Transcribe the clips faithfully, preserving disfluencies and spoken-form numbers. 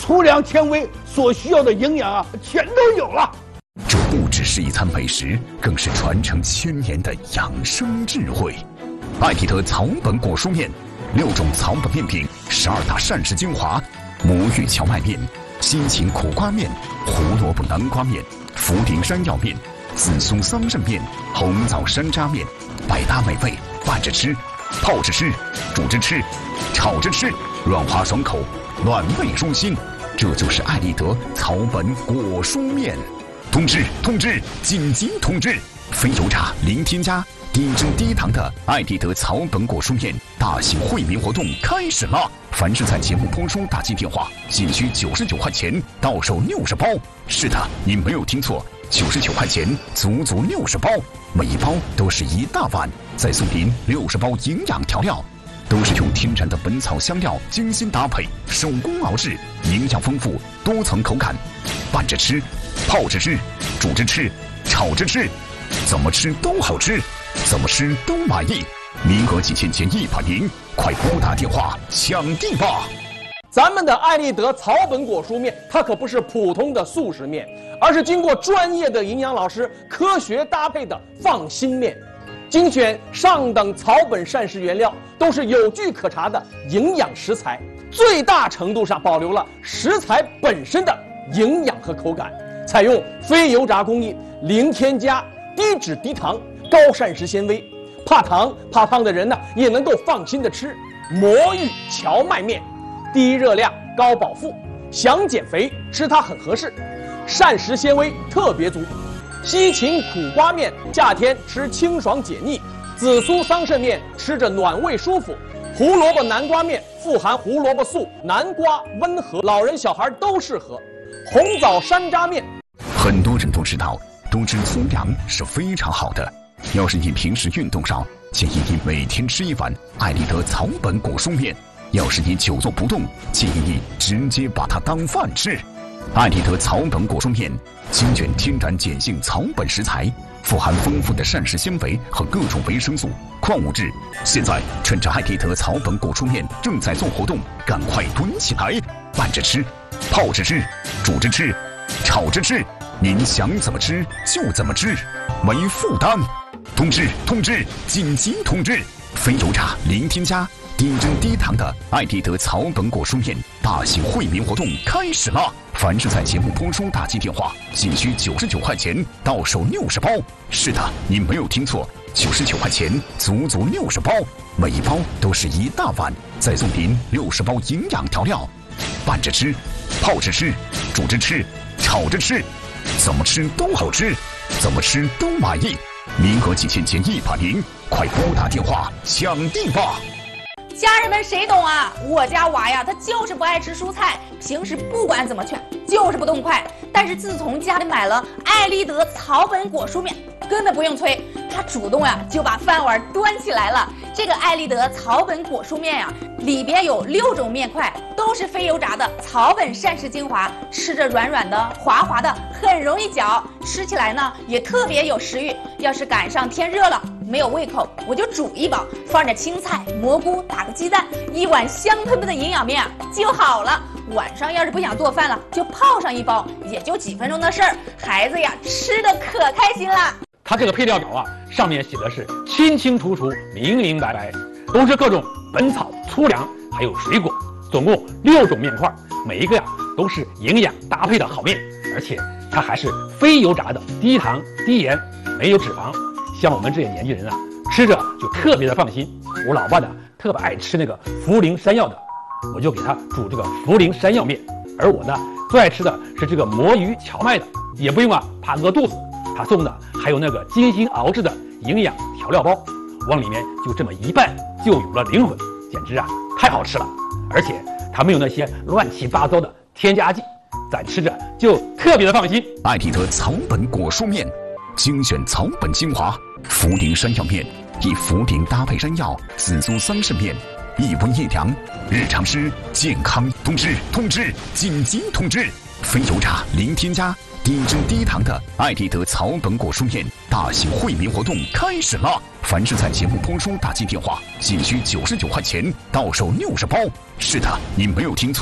粗粮纤维所需要的营养啊，全都有了。 这不只是一餐美食，更是传承千年的养生智慧。艾迪德草本果蔬面，六种草本面品，十二大膳食精华，魔芋荞麦面、西芹苦瓜面、胡萝卜南瓜面、茯苓山药面、紫苏桑葚面、红枣山楂面，百搭美味，拌着吃，泡着吃，煮着吃，炒着吃，软滑爽口，暖胃舒心。这就是艾丽德草本果蔬面。通知通知，紧急通知！非油炸、零添加、低脂低糖的艾丽德草本果蔬面大型惠民活动开始了！凡是在节目播出打进电话，仅需九十九块钱，到手六十包。是的，你没有听错，九十九块钱，足足六十包，每一包都是一大碗，再送您六十包营养调料。都是用天然的本草香料精心搭配，手工熬制，营养丰富，多层口感，拌着吃，泡着吃，煮着吃，炒着吃，怎么吃都好吃，怎么吃都满意。名额仅限前一百名，快拨打电话抢订吧！ 咱们的艾丽德草本果蔬面，它可不是普通的速食面，而是经过专业的营养老师科学搭配的放心面。精选上等草本膳食原料，都是有据可查的营养食材，最大程度上保留了食材本身的营养和口感。采用非油炸工艺，零添加，低脂低糖，高膳食纤维。怕糖怕胖的人呢，也能够放心的吃。魔芋荞麦面，低热量高饱腹，想减肥吃它很合适，膳食纤维特别足。西芹苦瓜面，夏天吃清爽解腻；紫苏桑葚面，吃着暖胃舒服；胡萝卜南瓜面，富含胡萝卜素，南瓜温和，老人小孩都适合；红枣山楂面， 很多人都知道，多吃粗粮是非常好的。要是你平时运动少，建议你每天吃一碗艾丽德草本果蔬面；要是你久坐不动，建议你直接把它当饭吃。艾丽德草本果蔬面精选天然碱性草本食材，富含丰富的膳食纤维和各种维生素、矿物质。现在趁着艾丽德草本果蔬面正在做活动，赶快囤起来，拌着吃，泡着吃，煮着吃，炒着吃，您想怎么吃就怎么吃，没负担。通知通知，紧急通知！非油炸、零添加、低脂低糖的艾丽德草本果蔬面大型惠民活动开始了！凡是在节目播出打进电话，仅需九十九块钱，到手六十包。是的，你没有听错，九十九块钱，足足六十包，每一包都是一大碗，再送您六十包营养调料，拌着吃，泡着吃，煮着吃，炒着吃，怎么吃都好吃，怎么吃都满意。名额仅限前一百名，快拨打电话抢订吧！ 家人们谁懂啊？我家娃呀，他就是不爱吃蔬菜，平时不管怎么劝，就是不动筷。但是自从家里买了艾丽德草本果蔬面，根本不用催，他主动呀就把饭碗端起来了。这个艾丽德草本果蔬面呀，里边有六种面块，都是非油炸的草本膳食精华，吃着软软的、滑滑的，很容易嚼，吃起来呢也特别有食欲。要是赶上天热了，没有胃口，我就煮一包，放着青菜、蘑菇，打个鸡蛋，一碗香喷喷的营养面啊就好了。晚上要是不想做饭了，就泡上一包，也就几分钟的事儿，孩子呀吃的可开心了。 它这个配料表啊，上面写的是清清楚楚、明明白白，都是各种本草、粗粮还有水果，总共六种面块，每一个呀都是营养搭配的好面，而且它还是非油炸的，低糖、低盐，没有脂肪。像我们这些年纪人啊，吃着就特别的放心。我老爸呢特别爱吃那个茯苓山药的，我就给他煮这个茯苓山药面。而我呢最爱吃的是这个魔芋荞麦的，也不用啊怕饿肚子。他送的还有那个精心熬制的营养调料包，往里面就这么一拌，就有了灵魂，简直啊太好吃了！而且它没有那些乱七八糟的添加剂，咱吃着就特别的放心。 艾丽德草本果蔬面，精选草本精华，茯苓山药面，以茯苓搭配山药、紫苏桑葚面，一温一凉，日常吃健康。通知通知，紧急通知！非油炸、零添加、低脂低糖的艾丽德草本果蔬面大型惠民活动开始了！凡是在节目播出打进电话，仅需九十九块钱，到手六十包。是的，你没有听错，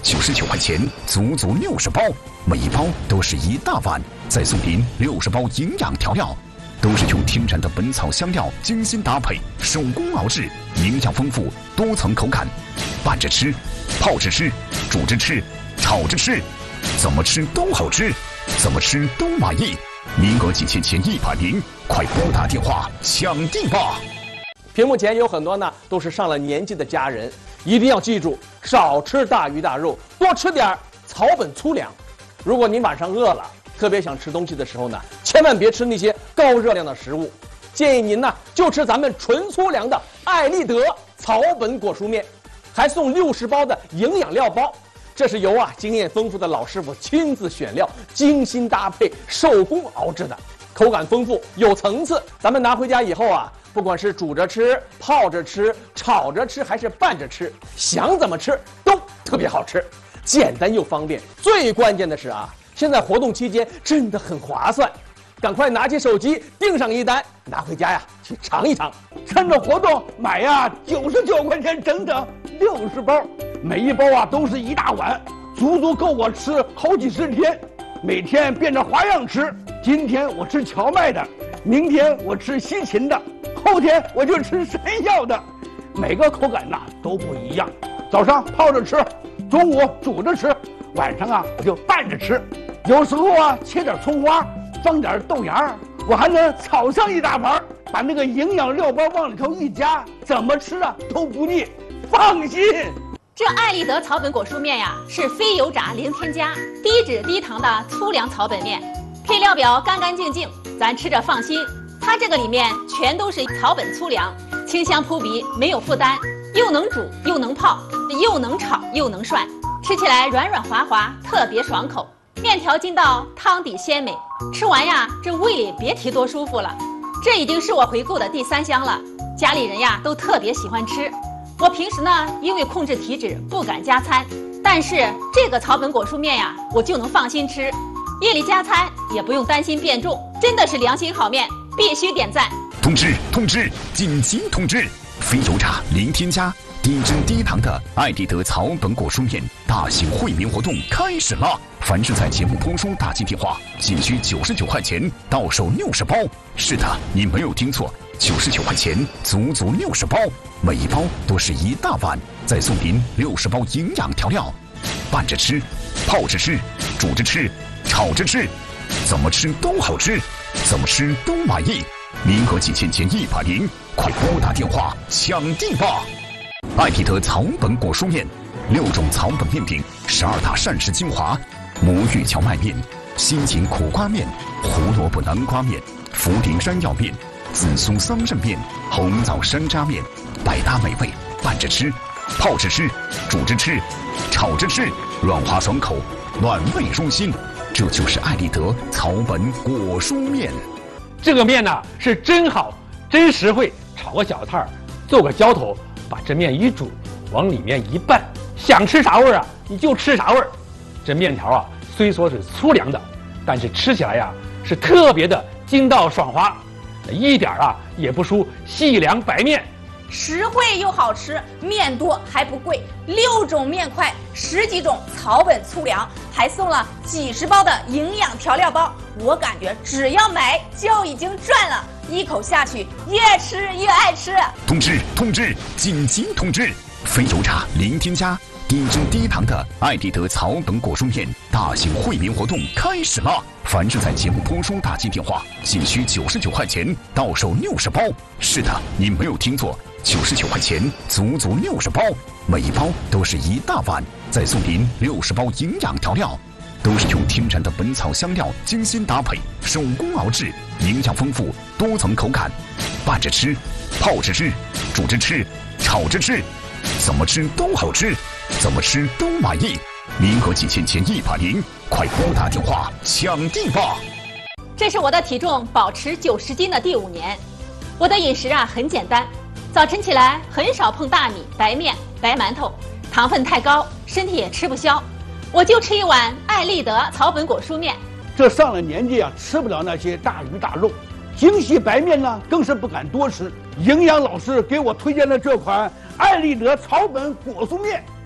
九十九块钱，足足六十包，每一包都是一大碗，再送您六十包营养调料，都是用天然的本草香料精心搭配，手工熬制，营养丰富，多层口感，拌着吃，泡着吃，煮着吃，炒着吃，怎么吃都好吃，怎么吃都满意。名额仅限前一百名，快拨打电话抢订吧！ 屏幕前有很多呢都是上了年纪的家人，一定要记住，少吃大鱼大肉，多吃点草本粗粮。如果您晚上饿了，特别想吃东西的时候呢，千万别吃那些高热量的食物，建议您呢就吃咱们纯粗粮的爱立德草本果蔬面，还送六十包的营养料包。这是由啊经验丰富的老师傅亲自选料，精心搭配，手工熬制的，口感丰富，有层次。咱们拿回家以后啊，不管是煮着吃、泡着吃、炒着吃，还是拌着吃，想怎么吃都特别好吃，简单又方便。最关键的是啊，现在活动期间真的很划算，赶快拿起手机订上一单，拿回家呀去尝一尝。 趁着活动买呀，九十九块钱整整六十包，每一包啊都是一大碗，足足够我吃好几十天。每天变着花样吃，今天我吃荞麦的，明天我吃西芹的，后天我就吃山药的，每个口感呐都不一样。早上泡着吃，中午煮着吃，晚上啊我就拌着吃，有时候啊切点葱花，放点豆芽，我还能炒上一大盘，把那个营养料包往里头一加，怎么吃啊都不腻，放心。 这爱立德草本果蔬面呀，是非油炸零添加、低脂低糖的粗粮草本面，配料表干干净净，咱吃着放心。它这个里面全都是草本粗粮，清香扑鼻，没有负担，又能煮又能泡，又能炒又能涮，吃起来软软滑滑，特别爽口。面条筋道，汤底鲜美，吃完呀，这胃里别提多舒服了。这已经是我回购的第三箱了，家里人呀都特别喜欢吃。我平时呢，因为控制体脂不敢加餐，但是这个草本果蔬面呀，我就能放心吃，夜里加餐也不用担心变重，真的是良心好面，必须点赞。 通知通知，紧急通知！非油炸零添加、低脂低糖的爱立德草本果蔬面大型惠民活动开始了！凡是在节目播出打进电话，仅需九十九块钱，到手六十包。是的，你没有听错，九十九块钱，足足六十包，每一包都是一大碗，再送您六十包营养调料，拌着吃，泡着吃，煮着吃，炒着吃，怎么吃都好吃，怎么吃都满意。名额仅限前一百名，快拨打电话抢订吧！爱立德草本果蔬面，六种草本面品，十二大膳食精华。魔芋荞麦面、心情苦瓜面、胡萝卜南瓜面、茯苓山药面、紫苏桑葚面、红枣山楂面，百搭美味，拌着吃，泡着吃，煮着吃，炒着吃，软滑爽口，暖胃舒心。这就是爱立德草本果蔬面。 这个面呢是真好，真实惠，炒个小菜儿，做个浇头，把这面一煮，往里面一拌，想吃啥味儿啊，你就吃啥味儿。这面条啊，虽说是粗粮的，但是吃起来呀是特别的筋道爽滑，一点啊也不输细粮白面。 实惠又好吃，面多还不贵，六种面块，十几种草本粗粮，还送了几十包的营养调料包。我感觉只要买就已经赚了，一口下去越吃越爱吃。 通知通知，紧急通知！非油炸零添加、低脂低糖的爱立德草本果蔬面大型惠民活动开始了！凡是在节目播出打进电话，仅需九十九块钱，到手六十包。是的，你没有听错，九十九块钱，足足六十包，每一包都是一大碗，再送您六十包营养调料，都是用天然的本草香料精心搭配，手工熬制，营养丰富，多层口感，拌着吃，泡着吃，煮着吃，炒着吃，怎么吃都好吃，怎么吃都满意。名额仅限前一百名，快拨打电话抢订吧！ 这是我的体重保持九十斤的第五年，我的饮食啊很简单，早晨起来很少碰大米、白面、白馒头，糖分太高，身体也吃不消，我就吃一碗爱立德草本果蔬面。 这上了年纪啊，吃不了那些大鱼大肉，精细白面呢更是不敢多吃。营养老师给我推荐的这款爱立德草本果蔬面，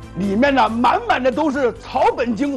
里面呢满满的都是草本精华。